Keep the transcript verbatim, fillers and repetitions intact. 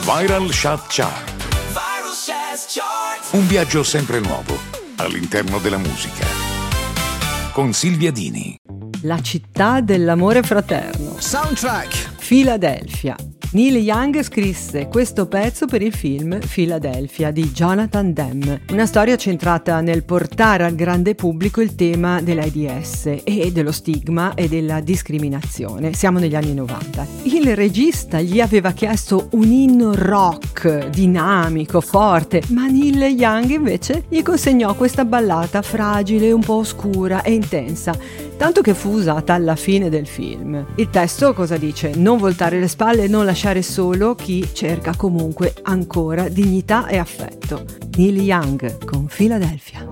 Viral Chart Chart. Un viaggio sempre nuovo all'interno della musica. Con Silvia Dini. La città dell'amore fraterno. Soundtrack. Philadelphia. Neil Young scrisse questo pezzo per il film Philadelphia di Jonathan Demme, una storia centrata nel portare al grande pubblico il tema dell'AIDS e dello stigma e della discriminazione. Siamo negli anni novanta. Il regista gli aveva chiesto un inno rock, dinamico, forte, ma Neil Young invece gli consegnò questa ballata fragile, un po' oscura e intensa, tanto che fu usata alla fine del film. Il testo cosa dice? Non voltare le spalle e non lasciare solo chi cerca comunque ancora dignità e affetto. Neil Young con Philadelphia.